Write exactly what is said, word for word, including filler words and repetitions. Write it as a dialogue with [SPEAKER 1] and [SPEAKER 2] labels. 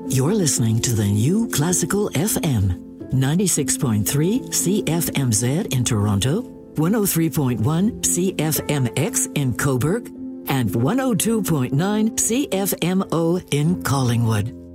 [SPEAKER 1] You're listening to the New Classical F M. ninety-six point three C F M Z in Toronto, one oh three point one C F M X in Cobourg, and one oh two point nine C F M O in Collingwood.